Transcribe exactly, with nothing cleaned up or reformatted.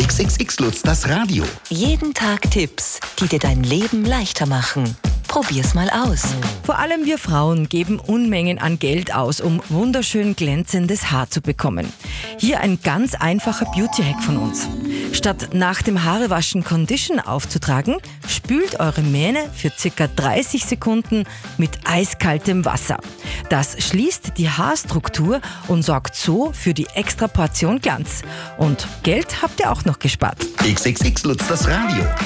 X X X Lutz, das Radio. Jeden Tag Tipps, die dir dein Leben leichter machen. Probier's mal aus. Vor allem wir Frauen geben Unmengen an Geld aus, um wunderschön glänzendes Haar zu bekommen. Hier ein ganz einfacher Beauty-Hack von uns. Statt nach dem Haarewaschen Condition aufzutragen, spült eure Mähne für ca. dreißig Sekunden mit eiskaltem Wasser. Das schließt die Haarstruktur und sorgt so für die extra Portion Glanz. Und Geld habt ihr auch noch gespart. X X X Lutz, das Radio.